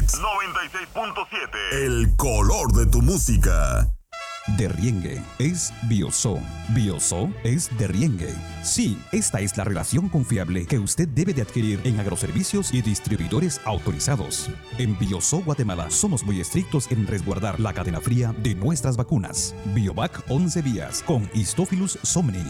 96.7. El color de tu música. Derriengue es Bioso. Bioso es Derriengue. Sí, esta es la relación confiable que usted debe de adquirir en agroservicios y distribuidores autorizados. En Bioso Guatemala somos muy estrictos en resguardar la cadena fría de nuestras vacunas. Biovac 11 vías con Histophilus somni.